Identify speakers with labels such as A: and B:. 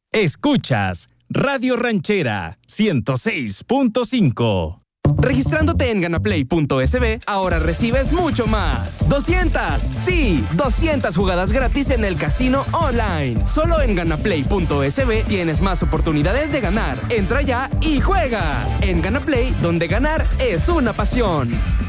A: Escuchas Radio Ranchera 106.5.
B: Registrándote en ganaplay.sb, ahora recibes mucho más. 200 jugadas gratis en el casino online. Solo en ganaplay.sb tienes más oportunidades de ganar. Entra ya y juega. En Ganaplay, donde ganar es una pasión.